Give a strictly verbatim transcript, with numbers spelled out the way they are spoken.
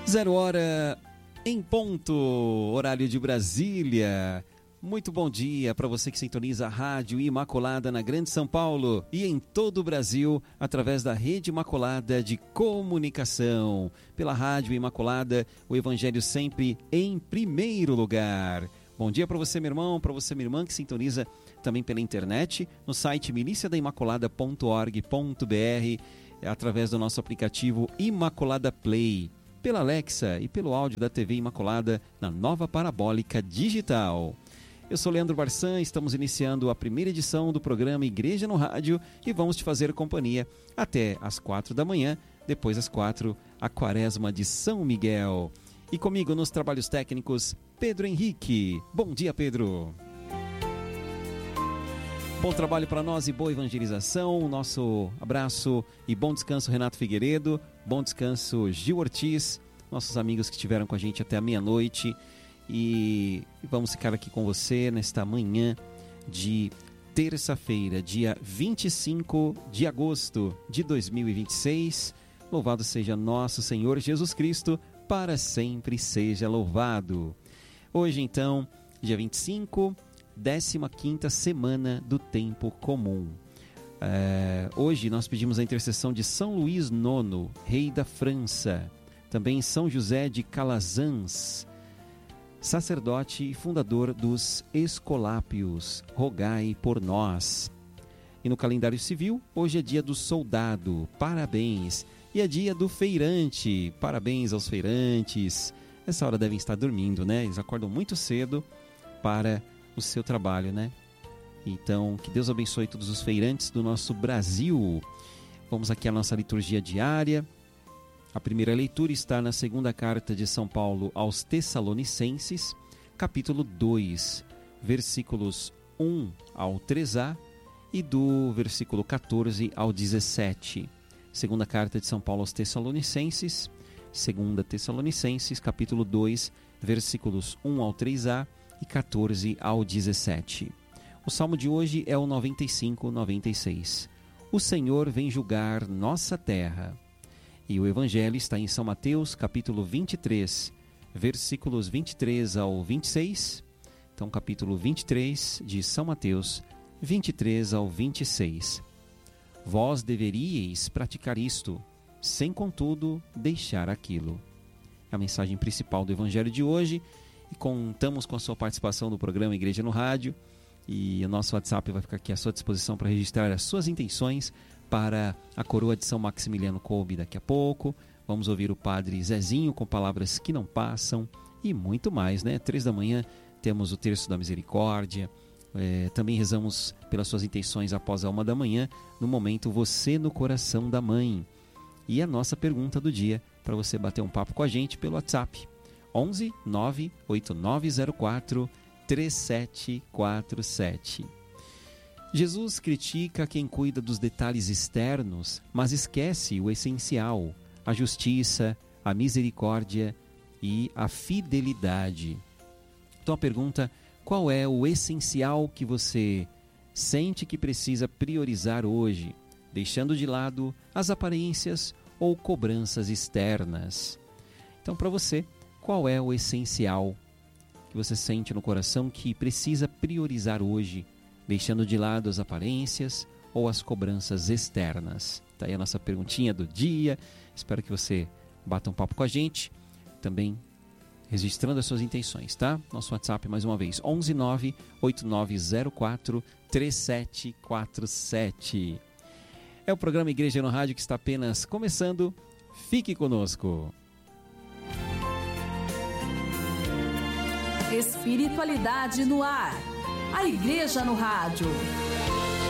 Zero hora em ponto, horário de Brasília. Muito bom dia para você que sintoniza a Rádio Imaculada na Grande São Paulo e em todo o Brasil através da Rede Imaculada de Comunicação. Pela Rádio Imaculada, o Evangelho sempre em primeiro lugar. Bom dia para você, meu irmão, para você, minha irmã, que sintoniza também pela internet, no site milícia da imaculada ponto org ponto br, através do nosso aplicativo Imaculada Play, pela Alexa e pelo áudio da T V Imaculada na nova parabólica digital. Eu sou Leandro Barçan, estamos iniciando a primeira edição do programa Igreja no Rádio e vamos te fazer companhia até às quatro da manhã, depois às quatro, a Quaresma de São Miguel. E comigo nos trabalhos técnicos, Pedro Henrique. Bom dia, Pedro. Bom trabalho para nós e boa evangelização. Nosso abraço e bom descanso, Renato Figueiredo. Bom descanso, Gil Ortiz. Nossos amigos que estiveram com a gente até a meia-noite. E vamos ficar aqui com você nesta manhã de terça-feira, dia vinte e cinco de agosto de dois mil e vinte e seis. Louvado seja nosso Senhor Jesus Cristo, para sempre seja louvado. Hoje, então, dia vinte e cinco, décima quinta semana do tempo comum. É, hoje nós pedimos a intercessão de São Luís nono, rei da França. Também São José de Calazans, sacerdote e fundador dos Escolápios, rogai por nós. E no calendário civil, hoje é dia do soldado, parabéns. E é dia do feirante, parabéns aos feirantes. Essa hora devem estar dormindo, né? Eles acordam muito cedo para o seu trabalho, né? Então, que Deus abençoe todos os feirantes do nosso Brasil. Vamos aqui à nossa liturgia diária. A primeira leitura está na segunda carta de São Paulo aos Tessalonicenses, capítulo dois, versículos um ao três a e do versículo catorze ao dezessete. Segunda carta de São Paulo aos Tessalonicenses, segunda Tessalonicenses, capítulo dois, versículos um ao três a e catorze ao dezessete. O salmo de hoje é o noventa e cinco, noventa e seis. O Senhor vem julgar nossa terra. E o Evangelho está em São Mateus, capítulo vinte e três, versículos vinte e três ao vinte e seis. Então, capítulo vinte e três de São Mateus, vinte e três ao vinte e seis. Vós deveríeis praticar isto, sem contudo deixar aquilo. É a mensagem principal do Evangelho de hoje. E contamos com a sua participação no programa Igreja no Rádio. E o nosso WhatsApp vai ficar aqui à sua disposição para registrar as suas intenções para a coroa de São Maximiliano Kolbe daqui a pouco. Vamos ouvir o padre Zezinho com palavras que não passam e muito mais, né? Três da manhã temos o Terço da Misericórdia. É, também rezamos pelas suas intenções após a uma da manhã, no momento Você no Coração da Mãe. E a nossa pergunta do dia, para você bater um papo com a gente pelo WhatsApp, onze nove oito nove zero quatro três sete quatro sete. Jesus critica quem cuida dos detalhes externos, mas esquece o essencial, a justiça, a misericórdia e a fidelidade. Então a pergunta: qual é o essencial que você sente que precisa priorizar hoje, deixando de lado as aparências ou cobranças externas? Então, para você, qual é o essencial que você sente no coração que precisa priorizar hoje, deixando de lado as aparências ou as cobranças externas? Está aí a nossa perguntinha do dia. Espero que você bata um papo com a gente, também registrando as suas intenções, tá? Nosso WhatsApp, mais uma vez, onze nove oito nove zero quatro três sete quatro sete. É o programa Igreja no Rádio que está apenas começando. Fique conosco. Espiritualidade no ar. A Igreja no Rádio.